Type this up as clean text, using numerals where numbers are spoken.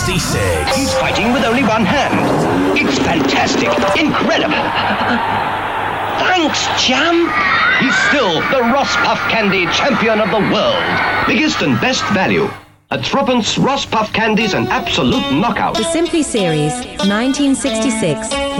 66. He's fighting with only one hand. It's fantastic. Incredible. Thanks, champ. He's still the Ross Puff Candy champion of the world. Biggest and best value. At Threepence, Ross Puff Candy's an absolute knockout. The Simply Series, 1966.